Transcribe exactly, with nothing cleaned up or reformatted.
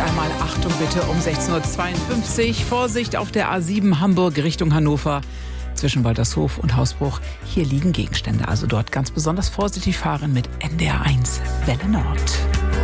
einmal Achtung bitte um sechzehn Uhr zweiundfünfzig. Vorsicht auf der A sieben Hamburg Richtung Hannover. Zwischen Waltershof und Hausbruch. Hier liegen Gegenstände. Also dort ganz besonders vorsichtig fahren mit N D R eins Welle Nord.